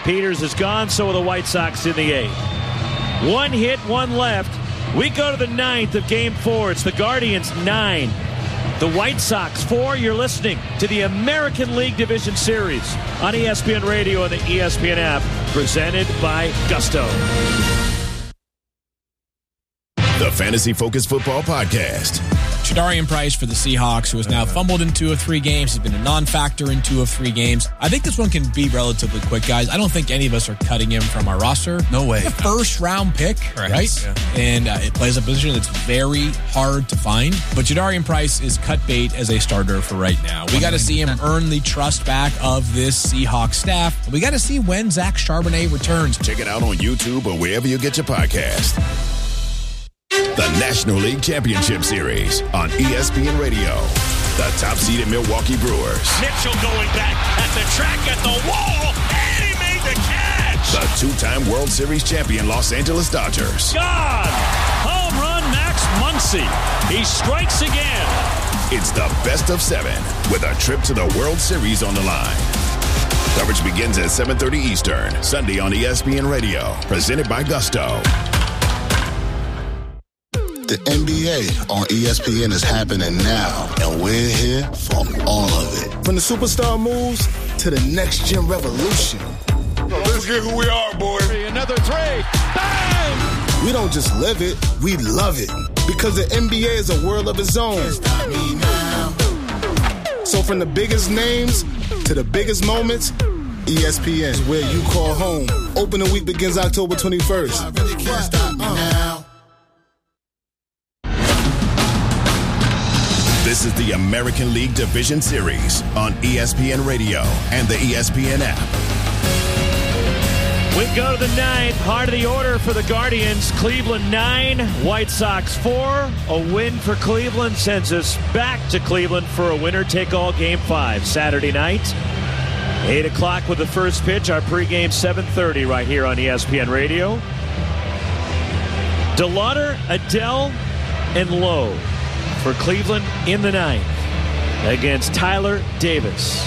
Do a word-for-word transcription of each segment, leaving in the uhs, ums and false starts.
Peters is gone, so are the White Sox in the eighth. One hit, one left. We go to the ninth of Game four. It's the Guardians nine, the White Sox four. You're listening to the American League Division Series on E S P N Radio and the E S P N app, presented by Gusto. The Fantasy Focus Football Podcast. Jadarian Price for the Seahawks, who has now fumbled in two of three games. He's been a non-factor in two of three games. I think this one can be relatively quick, guys. I don't think any of us are cutting him from our roster. No way. He's a first-round pick, Correct. right? Yeah. And uh, it plays a position that's very hard to find. But Jadarian Price is cut bait as a starter for right now. We got to see him earn the trust back of this Seahawks staff. We got to see when Zach Charbonnet returns. Check it out on YouTube or wherever you get your podcast. The National League Championship Series on E S P N Radio. The top-seeded Milwaukee Brewers. Mitchell going back at the track, at the wall, and he made the catch. The two-time World Series champion Los Angeles Dodgers. God! Home run, Max Muncy. He strikes again. It's the best of seven with a trip to the World Series on the line. Coverage begins at seven thirty Eastern, Sunday on E S P N Radio. Presented by Gusto. The N B A on E S P N is happening now, and we're here for all of it. From the superstar moves to the next-gen revolution. Let's get who we are, boy. Another three. Bang! We don't just live it, we love it. Because the N B A is a world of its own. So from the biggest names to the biggest moments, E S P N is where you call home. Opening week begins October twenty-first. This is the American League Division Series on E S P N Radio and the E S P N app. We go to the ninth, heart of the order for the Guardians. Cleveland nine, White Sox four. A win for Cleveland sends us back to Cleveland for a winner-take-all Game five Saturday night. eight o'clock with the first pitch. Our pregame seven thirty right here on E S P N Radio. DeLauter, Adell, and Lowe for Cleveland in the ninth against Tyler Davis.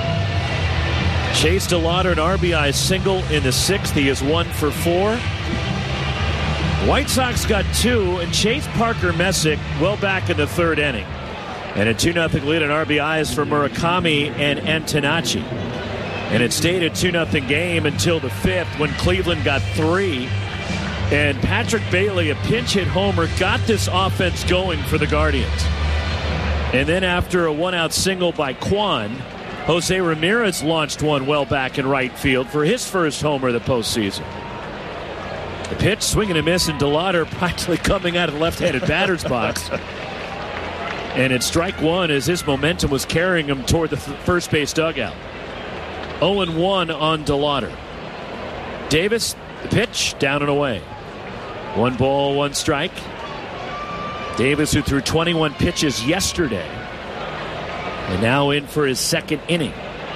Chase DeLauter, an R B I single in the sixth. He is one for four. White Sox got two, and Chase Parker Messick well back in the third inning. And a two nothing lead in R B Is for Murakami and Antonacci. And it stayed a two nothing game until the fifth when Cleveland got three. And Patrick Bailey, a pinch hit homer, got this offense going for the Guardians. And then after a one-out single by Kwan, Jose Ramirez launched one well back in right field for his first homer of the postseason. The pitch, swing and a miss, and DeLauter practically coming out of the left-handed batter's box. And it's strike one as his momentum was carrying him toward the first base dugout. oh and one on DeLauter. Davis, the pitch, down and away. One ball, one strike. Davis, who threw twenty-one pitches yesterday, and now in for his second inning.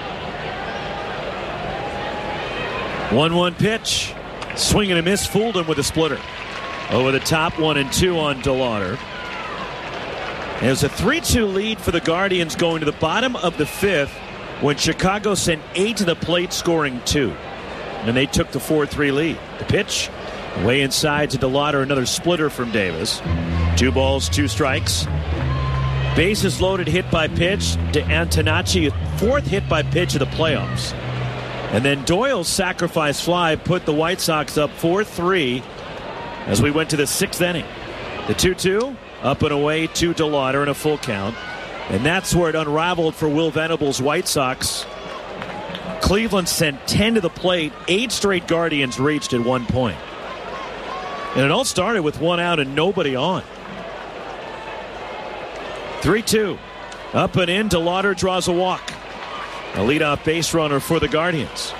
one one pitch. Swing and a miss, fooled him with a splitter. Over the top, one and two on DeLauter. There's a three two lead for the Guardians going to the bottom of the fifth when Chicago sent eight to the plate, scoring two. And they took the four three lead. The pitch, way inside to DeLauter, another splitter from Davis. Two balls, two strikes. Bases loaded, hit by pitch to Antonacci, fourth hit by pitch of the playoffs. And then Doyle's sacrifice fly put the White Sox up four three as we went to the sixth inning. The two two, up and away to DeLauter in a full count. And that's where it unraveled for Will Venable's White Sox. Cleveland sent ten to the plate. Eight straight Guardians reached at one point. And it all started with one out and nobody on. three two. Up and in. DeLauter draws a walk. A leadoff base runner for the Guardians.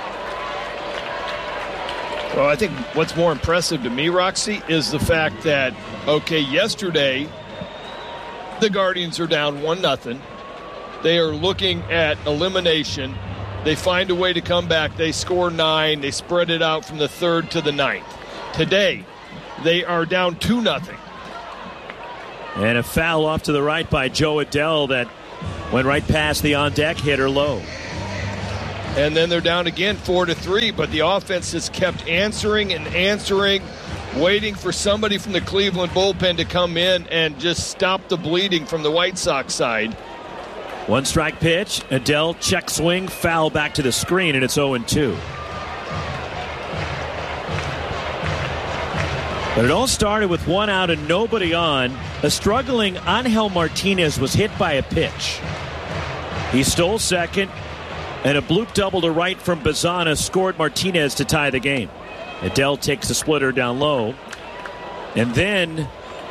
Well, I think what's more impressive to me, Roxy, is the fact that, okay, yesterday the Guardians are down one nothing. They are looking at elimination. They find a way to come back. They score nine. They spread it out from the third to the ninth. Today, they are down two nothing. And a foul off to the right by Joe Adell that went right past the on-deck hitter Lowe. and then they're down again four to three. But the offense has kept answering and answering, waiting for somebody from the Cleveland bullpen to come in and just stop the bleeding from the White Sox side. One strike pitch. Adell check swing, foul back to the screen, and it's oh and two. But it all started with one out and nobody on. A struggling Angel Martinez was hit by a pitch. He stole second, and a bloop double to right from Bazana scored Martinez to tie the game. Adell takes a splitter down low. And then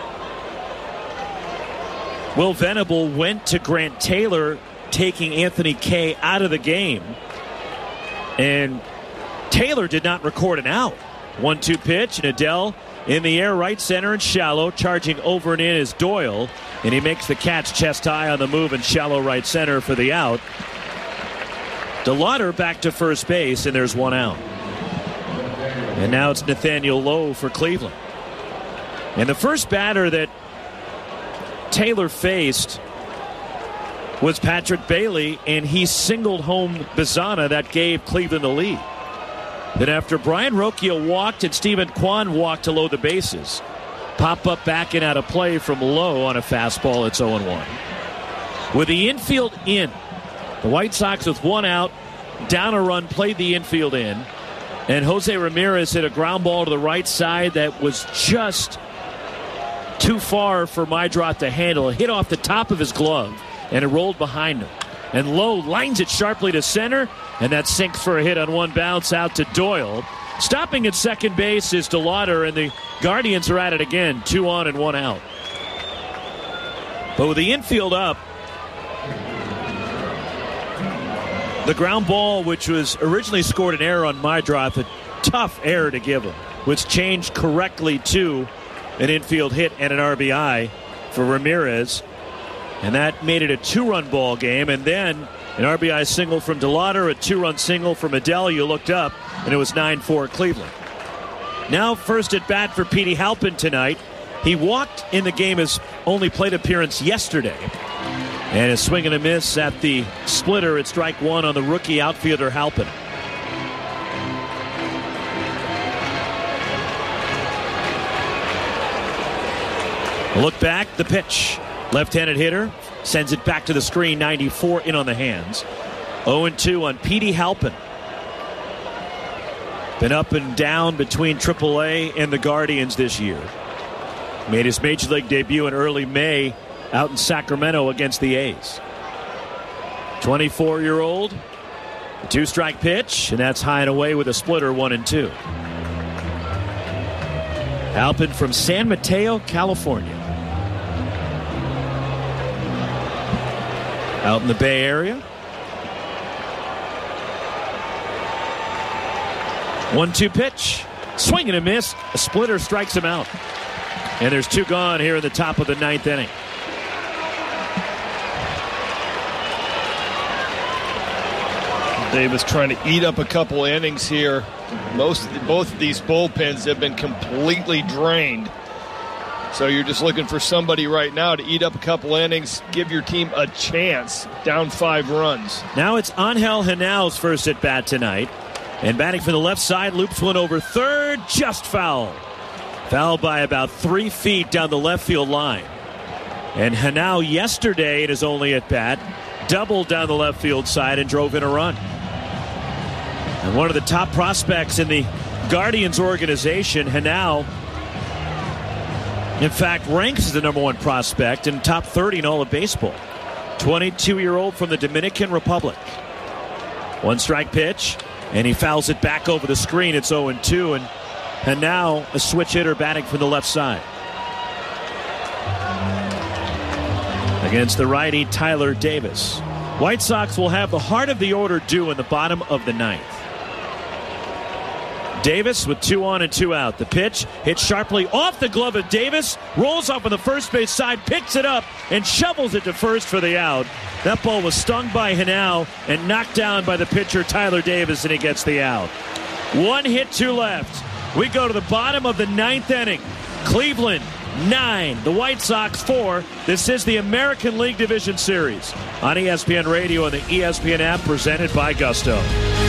Will Venable went to Grant Taylor, taking Anthony Kay out of the game. And Taylor did not record an out. one two pitch, and Adell in the air, right center and shallow. Charging over and in is Doyle, and he makes the catch chest high on the move and shallow right center for the out. DeLauder back to first base, and there's one out. And now it's Nathaniel Lowe for Cleveland. And the first batter that Taylor faced was Patrick Bailey, and he singled home Bazana. That gave Cleveland the lead. Then after Brian Rocchio walked and Stephen Kwan walked to load the bases, pop up back and out of play from Lowe on a fastball. It's oh and one. With the infield in, the White Sox with one out, down a run, played the infield in, and Jose Ramirez hit a ground ball to the right side that was just too far for Meidroth to handle. It hit off the top of his glove, and it rolled behind him. And Lowe lines it sharply to center, and that sinks for a hit on one bounce out to Doyle. Stopping at second base is DeLauder, and the Guardians are at it again, two on and one out. But with the infield up, the ground ball, which was originally scored an error on Meidroth, a tough error to give him, was changed correctly to an infield hit and an R B I for Ramirez. And that made it a two-run ball game. And then an R B I single from DeLauder, a two-run single from Adell. You looked up, and it was nine four Cleveland. Now first at bat for Petey Halpin tonight. He walked in the game, his only plate appearance yesterday. And a swing and a miss at the splitter at strike one on the rookie outfielder Halpin. A look back, the pitch. Left-handed hitter sends it back to the screen, ninety-four in on the hands. oh and two on Petey Halpin. Been up and down between triple A and the Guardians this year. Made his major league debut in early May out in Sacramento against the A's. twenty-four-year-old, a two-strike pitch, and that's high and away with a splitter, one and two. Halpin from San Mateo, California. Out in the Bay Area. one two pitch. Swing and a miss. A splitter strikes him out. And there's two gone here in the top of the ninth inning. Davis trying to eat up a couple innings here. Most, both of these bullpens have been completely drained. So you're just looking for somebody right now to eat up a couple innings, give your team a chance, down five runs. Now it's Angel Henau's first at bat tonight. And batting from the left side, loops one over third, just foul. Foul by about three feet down the left field line. And Henao yesterday in his only at bat, doubled down the left field side and drove in a run. And one of the top prospects in the Guardians organization, Henao, in fact, ranks as the number one prospect and top thirty in all of baseball. twenty-two-year-old from the Dominican Republic. One strike pitch, and he fouls it back over the screen. It's oh and two, and, and now a switch hitter batting from the left side. Against the righty Tyler Davis. White Sox will have the heart of the order due in the bottom of the ninth. Davis with two on and two out. The pitch hits sharply off the glove of Davis, rolls up on the first base side, picks it up, and shovels it to first for the out. That ball was stung by Henao and knocked down by the pitcher Tyler Davis, and he gets the out. One hit, two left. We go to the bottom of the ninth inning. Cleveland nine, the White Sox four. This is the American League Division Series on E S P N Radio and the E S P N app, presented by Gusto.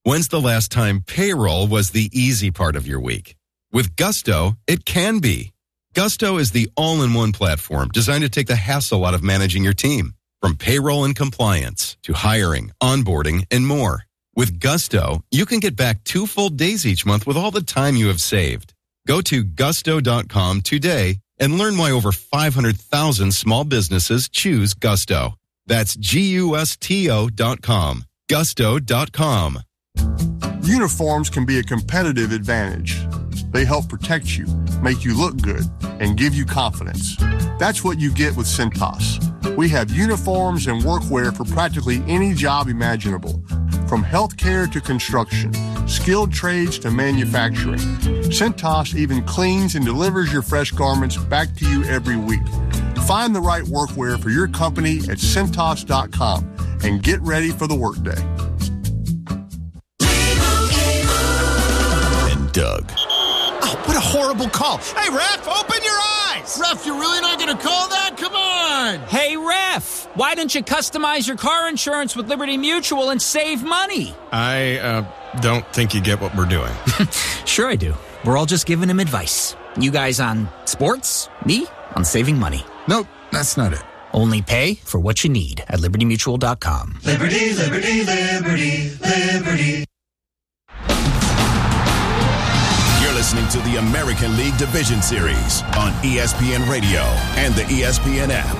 When's the last time payroll was the easy part of your week? With Gusto, it can be. Gusto is the all-in-one platform designed to take the hassle out of managing your team. From payroll and compliance to hiring, onboarding, and more. With Gusto, you can get back two full days each month with all the time you have saved. Go to gusto dot com today and learn why over five hundred thousand small businesses choose Gusto. That's G U S T O dot com. gusto dot com. Uniforms can be a competitive advantage. They help protect you, make you look good, and give you confidence. That's what you get with Cintas. We have uniforms and workwear for practically any job imaginable, from healthcare to construction, skilled trades to manufacturing. Cintas even cleans and delivers your fresh garments back to you every week. Find the right workwear for your company at Cintas dot com and get ready for the workday. And Doug. Oh, what a horrible call. Hey, ref, open your eyes. Ref, you're really not going to call that? Come on. Hey, ref, why don't you customize your car insurance with Liberty Mutual and save money? I uh, don't think you get what we're doing. Sure I do. We're all just giving him advice. You guys on sports, me on saving money. Nope, that's not it. Only pay for what you need at liberty mutual dot com. Liberty, liberty, liberty, liberty. Listening to the American League Division Series on E S P N Radio and the E S P N app.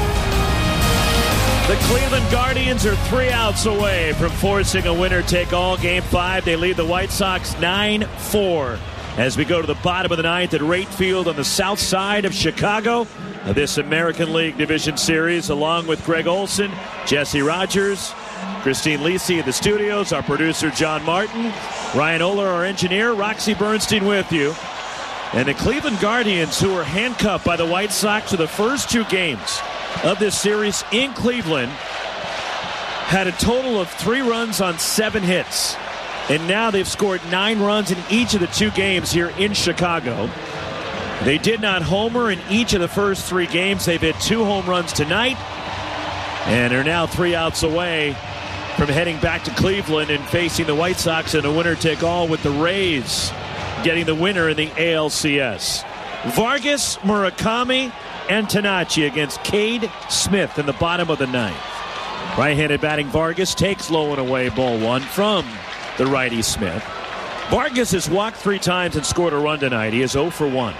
The Cleveland Guardians are three outs away from forcing a winner-take-all Game five. They lead the White Sox nine four as we go to the bottom of the ninth at Rate Field on the south side of Chicago of this American League Division Series, along with Greg Olson, Jesse Rogers, Christine Lisi in the studios, our producer John Martin, Ryan Oler, our engineer, Roxy Bernstein with you. And the Cleveland Guardians, who were handcuffed by the White Sox for the first two games of this series in Cleveland, had a total of three runs on seven hits. And now they've scored nine runs in each of the two games here in Chicago. They did not homer in each of the first three games. They've hit two home runs tonight and are now three outs away from heading back to Cleveland and facing the White Sox in a winner-take-all, with the Rays getting the winner in the A L C S. Vargas, Murakami, and Tanachi against Cade Smith in the bottom of the ninth. Right-handed batting Vargas takes low and away, ball one from the righty Smith. Vargas has walked three times and scored a run tonight. He is oh for one.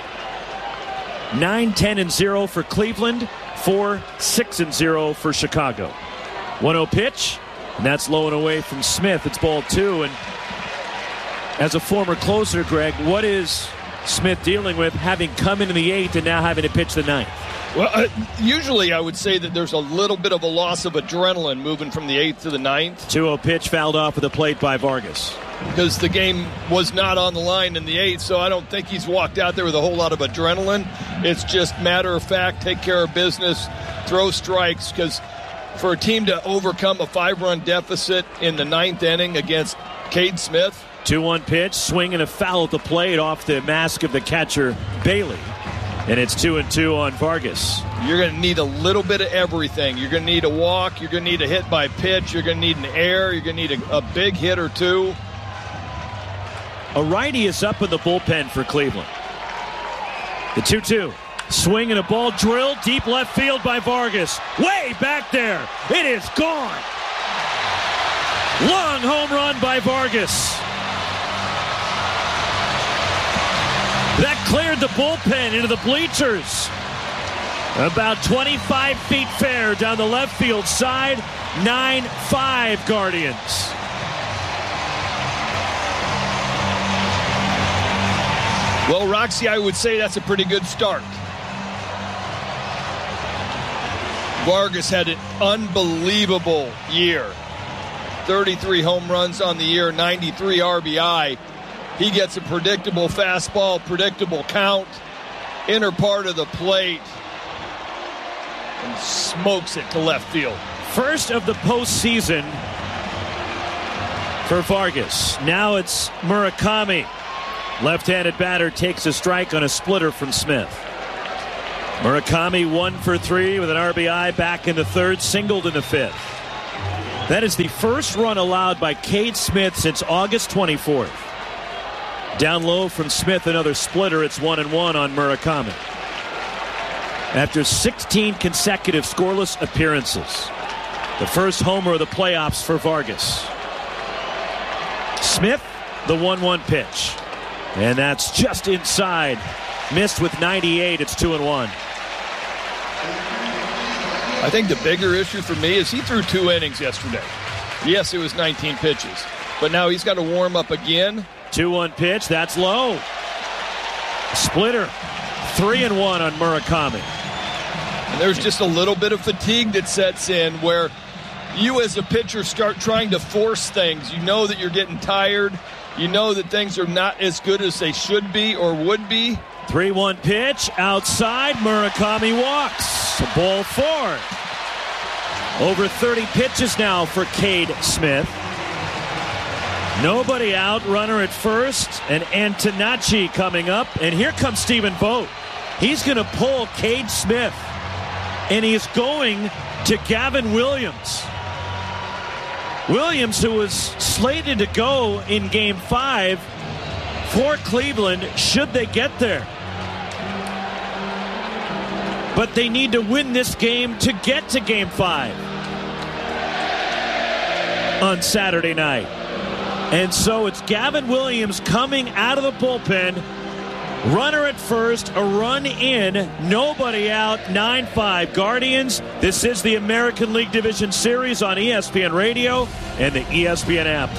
nine ten and zero for Cleveland, four six and zero for Chicago. one oh pitch. And that's low and away from Smith. It's ball two. And as a former closer, Greg, what is Smith dealing with, having come into the eighth and now having to pitch the ninth? Well, uh, usually I would say that there's a little bit of a loss of adrenaline moving from the eighth to the ninth. two oh pitch fouled off at the plate by Vargas. Because the game was not on the line in the eighth, so I don't think he's walked out there with a whole lot of adrenaline. It's just matter of fact, take care of business, throw strikes, because for a team to overcome a five-run deficit in the ninth inning against Cade Smith. two one pitch, swing and a foul at the plate off the mask of the catcher, Bailey. And it's two and two on Vargas. You're going to need a little bit of everything. You're going to need a walk. You're going to need a hit by pitch. You're going to need an error. You're going to need a, a big hit or two. A righty is up in the bullpen for Cleveland. The two two. Swing and a ball drilled deep left field by Vargas. Way back there. It is gone. Long home run by Vargas. That cleared the bullpen into the bleachers. About twenty-five feet fair down the left field side. nine five Guardians. Well, Roxy, I would say that's a pretty good start. Vargas had an unbelievable year. thirty-three home runs on the year, ninety-three R B I. He gets a predictable fastball, predictable count, inner part of the plate, and smokes it to left field. First of the postseason for Vargas. Now it's Murakami. Left-handed batter takes a strike on a splitter from Smith. Murakami one for three with an R B I back in the third, singled in the fifth. That is the first run allowed by Cade Smith since August twenty-fourth. Down low from Smith, another splitter. It's one and one on Murakami. After sixteen consecutive scoreless appearances, the first homer of the playoffs for Vargas. Smith, the one one pitch. And that's just inside. Missed with ninety-eight. It's two and one. I think the bigger issue for me is he threw two innings yesterday. Yes, it was nineteen pitches, but now he's got to warm up again. two one pitch. That's low. Splitter. three and one on Murakami. And there's just a little bit of fatigue that sets in where you as a pitcher start trying to force things. You know that you're getting tired. You know that things are not as good as they should be or would be. three one pitch. Outside. Murakami walks. Ball four. Over thirty pitches now for Cade Smith. Nobody out. Runner at first. And Antonacci coming up. And here comes Stephen Vogt. He's going to pull Cade Smith. And he is going to Gavin Williams. Williams, who was slated to go in game five for Cleveland, should they get there. But they need to win this game to get to game five on Saturday night. And so it's Gavin Williams coming out of the bullpen. Runner at first, a run in, nobody out, nine five Guardians. This is the American League Division Series on E S P N Radio and the E S P N app.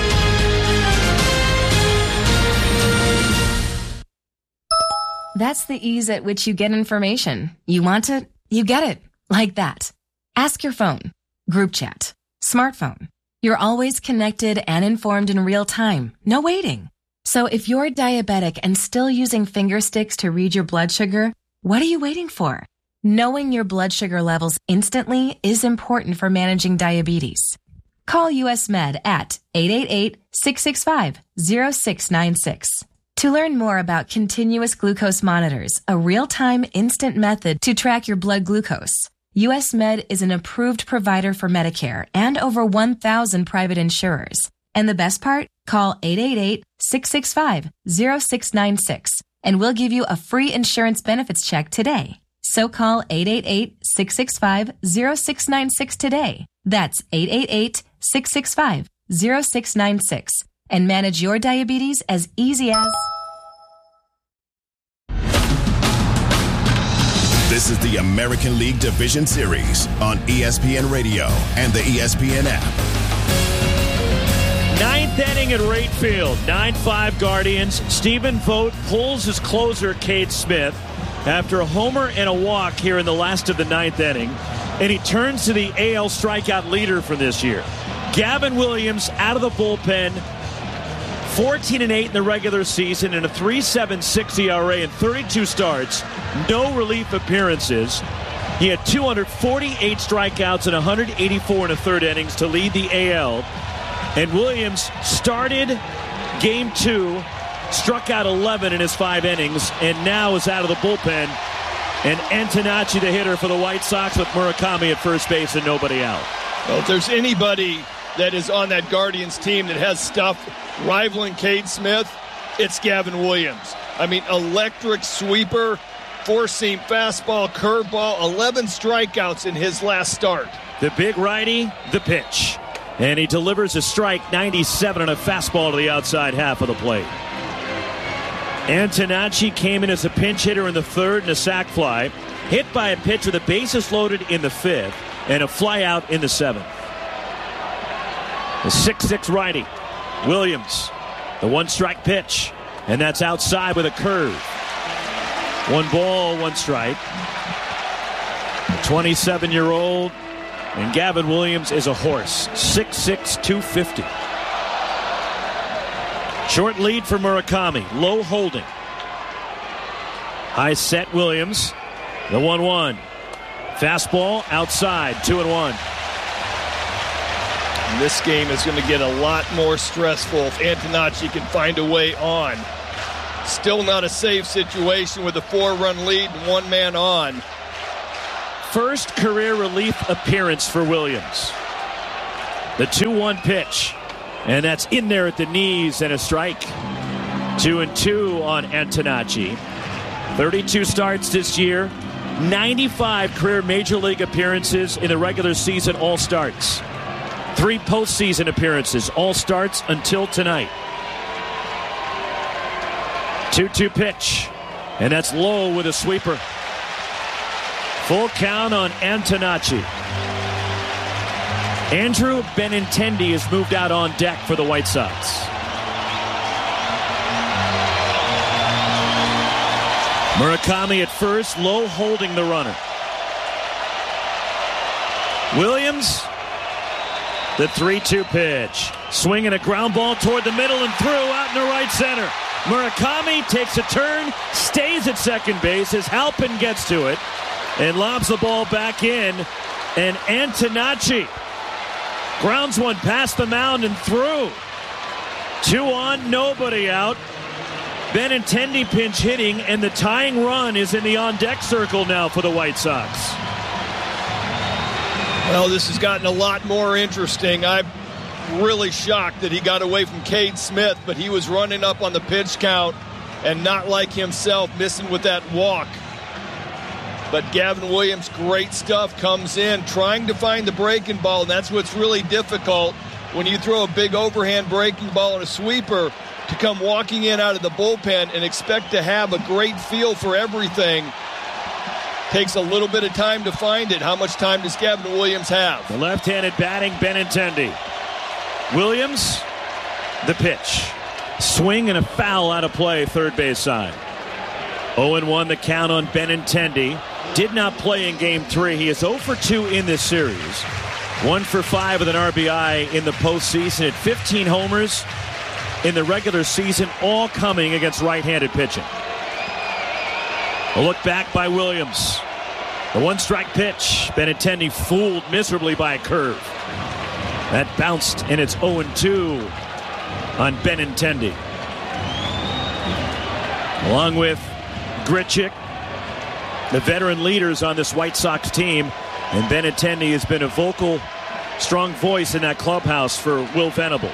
That's the ease at which you get information. You want it, you get it. Like that. Ask your phone. Group chat. Smartphone. You're always connected and informed in real time. No waiting. So if you're diabetic and still using finger sticks to read your blood sugar, what are you waiting for? Knowing your blood sugar levels instantly is important for managing diabetes. Call U S Med at eight eight eight, six six five, zero six nine six. To learn more about continuous glucose monitors, a real-time instant method to track your blood glucose, U S Med is an approved provider for Medicare and over one thousand private insurers. And the best part? Call eight eight eight, six six five, zero six nine six and we'll give you a free insurance benefits check today. So call eight eight eight, six six five, zero six nine six today. That's eight eight eight, six six five, zero six nine six and manage your diabetes as easy as... This is the American League Division Series on E S P N Radio and the E S P N app. Ninth inning at Wright Field. nine five Guardians. Stephen Vogt pulls his closer, Cade Smith, after a homer and a walk here in the last of the ninth inning. And he turns to the A L strikeout leader for this year. Gavin Williams out of the bullpen. fourteen and eight in the regular season and a three point seven six E R A in thirty-two starts. No relief appearances. He had two hundred forty-eight strikeouts and one hundred eighty-four in a third innings to lead the A L. And Williams started game two, struck out eleven in his five innings, and now is out of the bullpen. And Antonacci, the hitter for the White Sox, with Murakami at first base and nobody out. Well, if there's anybody that is on that Guardians team that has stuff rivaling Cade Smith, it's Gavin Williams. I mean, electric sweeper, four-seam fastball, curveball, eleven strikeouts in his last start. The big righty, the pitch. And he delivers a strike, ninety-seven, and a fastball to the outside half of the plate. Antonacci came in as a pinch hitter in the third and a sac fly. Hit by a pitch with the bases loaded in the fifth and a fly out in the seventh. The six six righty, Williams, the one-strike pitch. And that's outside with a curve. One ball, one strike. The twenty-seven-year-old. And Gavin Williams is a horse. six six, two fifty. Short lead for Murakami. Low holding. High set Williams. The one one. Fastball outside. two and one. And this game is going to get a lot more stressful if Antonacci can find a way on. Still not a safe situation with a four-run lead and one man on. First career relief appearance for Williams. The two one pitch. And that's in there at the knees and a strike. Two and two on Antonacci. thirty-two starts this year. ninety-five career Major League appearances in the regular season, all starts. Three postseason appearances, all starts until tonight. two two pitch. And that's low with a sweeper. Full count on Antonacci. Andrew Benintendi has moved out on deck for the White Sox. Murakami at first, Lowe holding the runner. Williams, the three two pitch. Swinging a ground ball toward the middle and through out in the right center. Murakami takes a turn, stays at second base as Halpin gets to it and lobs the ball back in. And Antonacci grounds one past the mound and through. Two on, nobody out. Benintendi pinch hitting, and the tying run is in the on-deck circle now for the White Sox. Well, this has gotten a lot more interesting. I'm really shocked that he got away from Cade Smith, but he was running up on the pitch count and not like himself, missing with that walk. But Gavin Williams, great stuff, comes in trying to find the breaking ball, and that's what's really difficult when you throw a big overhand breaking ball and a sweeper, to come walking in out of the bullpen and expect to have a great feel for everything. Takes a little bit of time to find it. How much time does Gavin Williams have? The left-handed batting Benintendi. Williams, the pitch. Swing and a foul out of play, third base side. oh and one the count on Benintendi. Did not play in game three. He is oh for two in this series. one for five with an R B I in the postseason. At fifteen homers in the regular season, all coming against right-handed pitching. A look back by Williams. The one-strike pitch. Benintendi fooled miserably by a curve. That bounced, and it's oh and two on Benintendi. Along with Grichuk, the veteran leaders on this White Sox team, and Benintendi has been a vocal, strong voice in that clubhouse for Will Venable.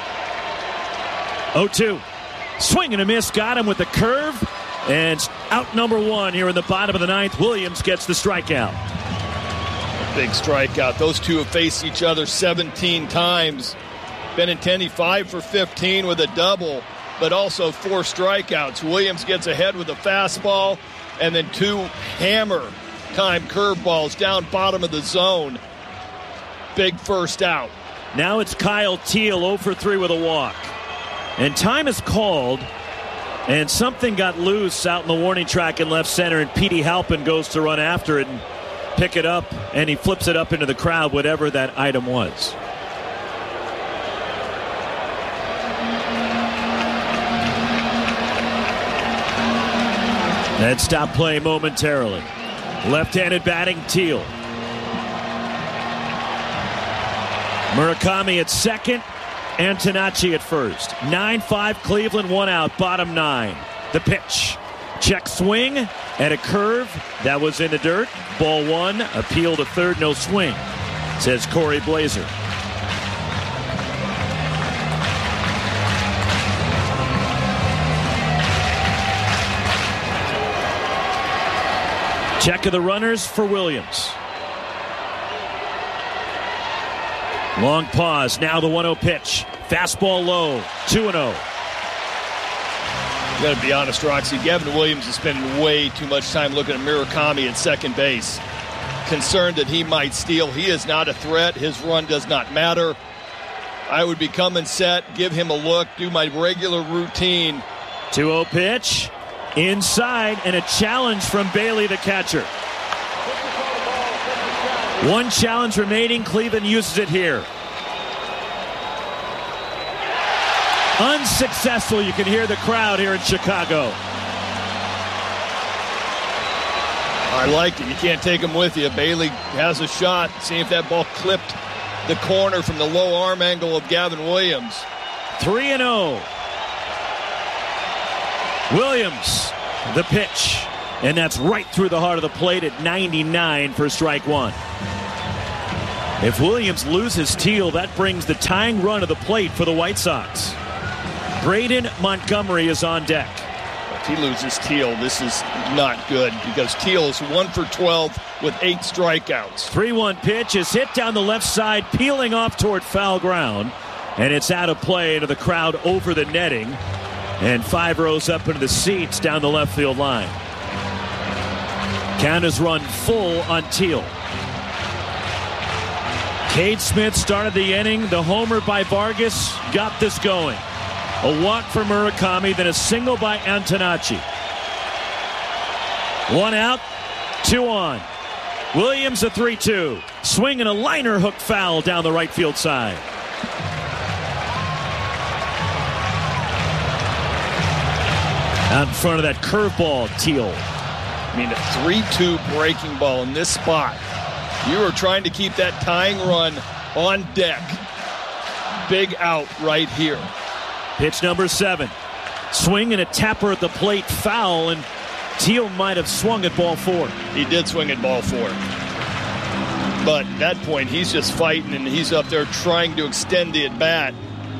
oh two. Swing and a miss. Got him with the curve. And out number one here in the bottom of the ninth. Williams gets the strikeout. Big strikeout. Those two have faced each other seventeen times. Benintendi five for fifteen with a double, but also four strikeouts. Williams gets ahead with a fastball and then two hammer-time curveballs down bottom of the zone. Big first out. Now it's Kyle Teel oh for three with a walk. And time is called, and something got loose out in the warning track in left center, and Petey Halpin goes to run after it and pick it up, and he flips it up into the crowd, whatever that item was. That stopped play momentarily. Left-handed batting, Teel. Murakami at second. Antonacci at first. nine five Cleveland, one out, bottom nine. The pitch. Check swing and a curve. That was in the dirt. Ball one. Appeal to third, no swing, says Corey Blazer. Check of the runners for Williams. Long pause. Now the one oh pitch. Fastball low. two and oh. You got to be honest, Roxy. Gavin Williams is spending way too much time looking at Murakami at second base. Concerned that he might steal. He is not a threat. His run does not matter. I would be coming set, give him a look, do my regular routine. two oh pitch. Inside, and a challenge from Bailey, the catcher. One challenge remaining. Cleveland uses it here. Unsuccessful. You can hear the crowd here in Chicago. I like it. You can't take him with you. Bailey has a shot. See if that ball clipped the corner from the low arm angle of Gavin Williams. three and oh. Williams, the pitch. And that's right through the heart of the plate at ninety-nine for strike one. If Williams loses Teal, that brings the tying run to the plate for the White Sox. Braden Montgomery is on deck. If he loses Teal, this is not good because Teal is one for twelve with eight strikeouts. three one pitch is hit down the left side, peeling off toward foul ground. And it's out of play into the crowd over the netting. And five rows up into the seats down the left field line. Count is run full on Teal. Cade Smith started the inning. The homer by Vargas got this going. A walk for Murakami, then a single by Antonacci. One out, two on. Williams a three two. Swing and a liner hook foul down the right field side. Out in front of that curveball, Teal. I mean, a three two breaking ball in this spot. You are trying to keep that tying run on deck. Big out right here. Pitch number seven. Swing and a tapper at the plate, foul, and Teal might have swung at ball four. He did swing at ball four. But at that point, he's just fighting, and he's up there trying to extend the at-bat.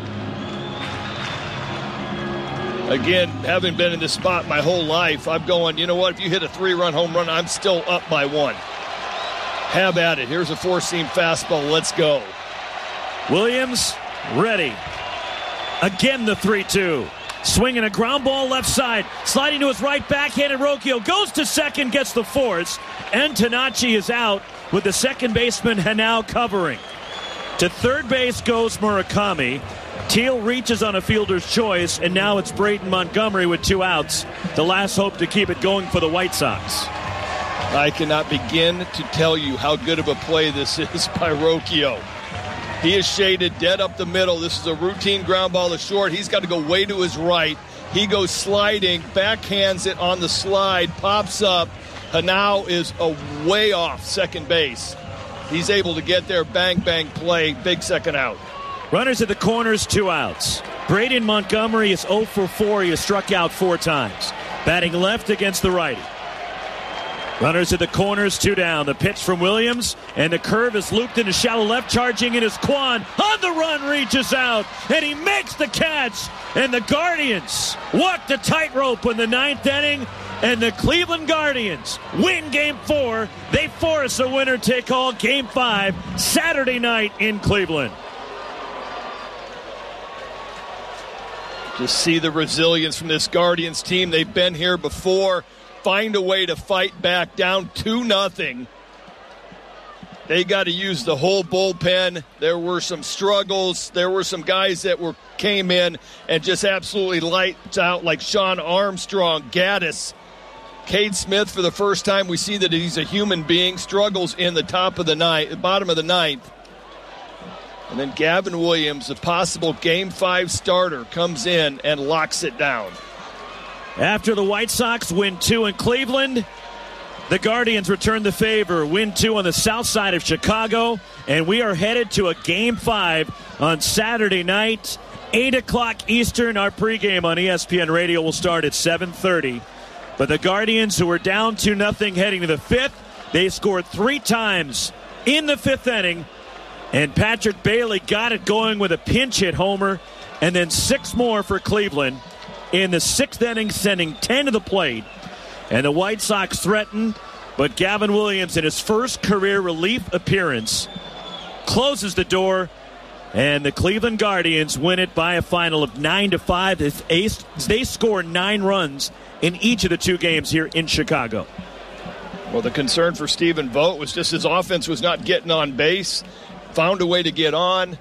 Again, having been in this spot my whole life, I'm going, you know what, if you hit a three-run home run, I'm still up by one. Have at it. Here's a four-seam fastball. Let's go. Williams, ready. Again, the three two. Swinging a ground ball left side. Sliding to his right, backhanded Rocchio. Goes to second, gets the force. Antonacci is out with the second baseman Hanau covering. To third base goes Murakami. Teal reaches on a fielder's choice, and now it's Braden Montgomery with two outs. The last hope to keep it going for the White Sox. I cannot begin to tell you how good of a play this is by Rocchio. He is shaded dead up the middle. This is a routine ground ball to short. He's got to go way to his right. He goes sliding, backhands it on the slide, pops up. Hanau is a way off second base. He's able to get there, bang, bang play, big second out. Runners at the corners, two outs. Braden Montgomery is oh for four. He has struck out four times. Batting left against the righty. Runners at the corners, two down. The pitch from Williams, and the curve is looped into shallow left. Charging in is Kwan. On the run, reaches out, and he makes the catch. And the Guardians walk the tightrope in the ninth inning, and the Cleveland Guardians win Game four. They force a winner-take-all Game five Saturday night in Cleveland. Just see the resilience from this Guardians team. They've been here before. Find a way to fight back, down two nothing. They got to use the whole bullpen. There were some struggles. There were some guys that were came in and just absolutely lights out, like Sean Armstrong, Gaddis. Cade Smith, for the first time, we see that he's a human being, struggles in the top of the ninth, bottom of the ninth. And then Gavin Williams, a possible Game five starter, comes in and locks it down. After the White Sox win two in Cleveland, the Guardians return the favor, win two on the south side of Chicago, and we are headed to a Game five on Saturday night, eight o'clock Eastern. Our pregame on E S P N Radio will start at seven thirty. But the Guardians, who were down two nothing heading to the fifth, they scored three times in the fifth inning, and Patrick Bailey got it going with a pinch hit homer, and then six more for Cleveland in the sixth inning, sending ten to the plate. And the White Sox threatened, but Gavin Williams, in his first career relief appearance, closes the door, and the Cleveland Guardians win it by a final of nine to five. They score nine runs in each of the two games here in Chicago. Well, the concern for Stephen Vogt was just his offense was not getting on base, found a way to get on,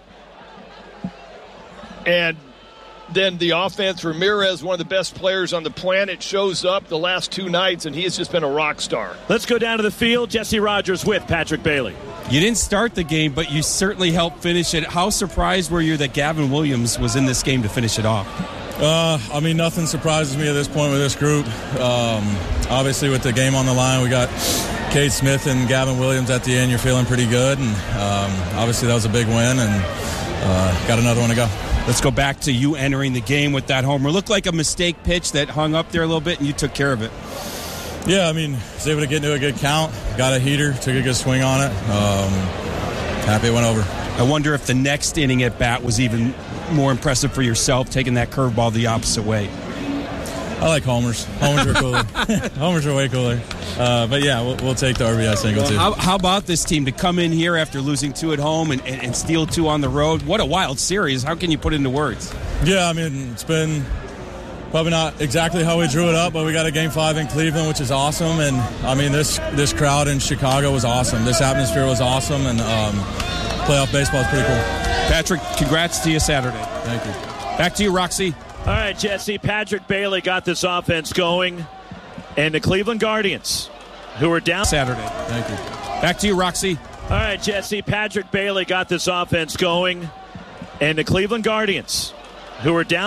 and then the offense, Ramirez, one of the best players on the planet, shows up the last two nights, and he has just been a rock star. Let's go down to the field. Jesse Rogers with Patrick Bailey. You didn't start the game, but you certainly helped finish it. How surprised were you that Gavin Williams was in this game to finish it off? Uh, I mean, nothing surprises me at this point with this group. Um, obviously, with the game on the line, we got Cade Smith and Gavin Williams at the end. You're feeling pretty good, and um, obviously that was a big win, and uh, got another one to go. Let's go back to you entering the game with that homer. It looked like a mistake pitch that hung up there a little bit, and you took care of it. Yeah, I mean, was able to get into a good count, got a heater, took a good swing on it. Um, happy it went over. I wonder if the next inning at bat was even more impressive for yourself, taking that curveball the opposite way. I like homers. Homers are cooler. Homers are way cooler. Uh, but yeah, we'll, we'll take the R B I single well, too. How, how about this team to come in here after losing two at home and, and, and steal two on the road? What a wild series. How can you put it into words? Yeah, I mean, it's been probably not exactly how we drew it up, but we got a game five in Cleveland, which is awesome. And I mean, this this crowd in Chicago was awesome. This atmosphere was awesome, and um, playoff baseball is pretty cool. Patrick, congrats to you Saturday. Thank you. Back to you, Roxy. All right, Jesse. Patrick Bailey got this offense going, and the Cleveland Guardians, who are down Saturday. Thank you. Back to you, Roxy. All right, Jesse. Patrick Bailey got this offense going, and the Cleveland Guardians, who are down.